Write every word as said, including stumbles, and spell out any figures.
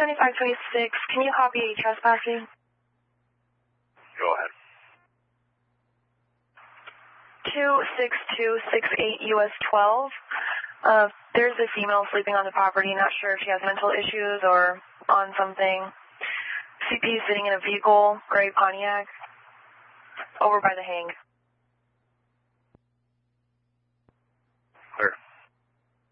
seventy-five twenty-six, can you copy trespassing? Go ahead. two six two six eight U S twelve. Uh, there's a female sleeping on the property, not sure if she has mental issues or on something. C P sitting in a vehicle, gray Pontiac, over by the hang. Clear.